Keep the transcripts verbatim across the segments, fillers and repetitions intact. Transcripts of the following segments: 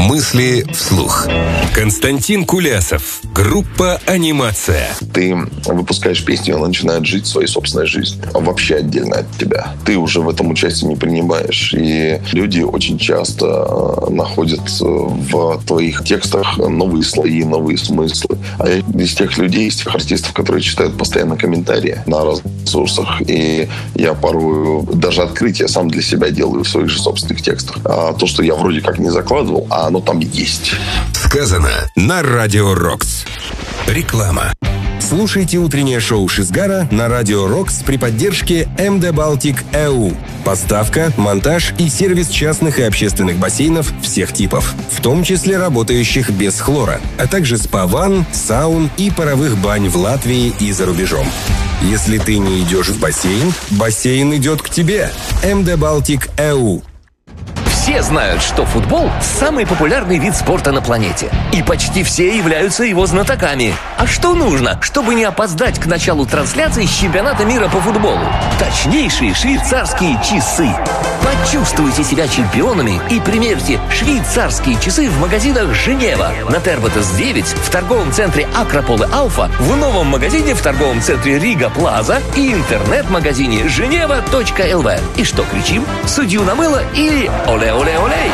Мысли вслух. Константин Кулясов. Группа «Анимация». Ты выпускаешь песню, она начинает жить своей собственной жизнью. Вообще отдельно от тебя. Ты уже в этом участие не принимаешь. И люди очень часто находят в твоих текстах новые слои, новые смыслы. А я из тех людей, из тех артистов, которые читают постоянно комментарии на разных ресурсах. И я порой даже открытие сам для себя делаю в своих же собственных текстах. А то, что я вроде как не закладывал, а оно там есть. Сказано на Радио Рокс. Реклама. Слушайте утреннее шоу Шизгара на Радио Рокс при поддержке эм дэ Baltic и ю. Поставка, монтаж и сервис частных и общественных бассейнов всех типов, в том числе работающих без хлора, а также спа-ванн, саун и паровых бань в Латвии и за рубежом. Если ты не идешь в бассейн, бассейн идет к тебе. эм дэ Baltic и ю. Все знают, что футбол – самый популярный вид спорта на планете. И почти все являются его знатоками. А что нужно, чтобы не опоздать к началу трансляции с чемпионата мира по футболу? Точнейшие швейцарские часы. Почувствуйте себя чемпионами и примерьте швейцарские часы в магазинах «Женева», на Терботес девять, в торговом центре «Акрополе Алфа», в новом магазине в торговом центре «Рига Плаза» и интернет-магазине женева точка эл ви. И что кричим? Судью намыло или оле-оле-олей?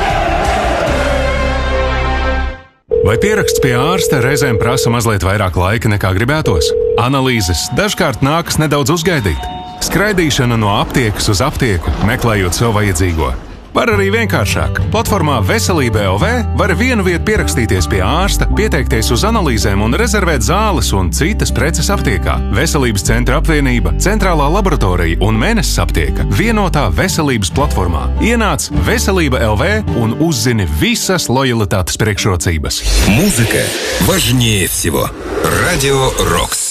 Vai pieraksts pie ārsta reizēm prasa mazliet vairāk laika nekā gribētos? Analīzes dažkārt nākas nedaudz uzgaidīt. Skraidīšana no aptiekas uz aptieku, meklējot sev vajadzīgo. Var arī vienkāršāk. Platformā Veselība el vē var vienu vietu pierakstīties pie ārsta, pieteikties uz analīzēm un rezervēt zāles un citas preces aptiekā. Veselības centra apvienība, centrālā laboratorija un Mēnesis aptieka vienotā veselības platformā. Ienāc Veselība el vē un uzzini visas lojalitātes priekšrocības. Музыка важнее всего. Радио Рокс.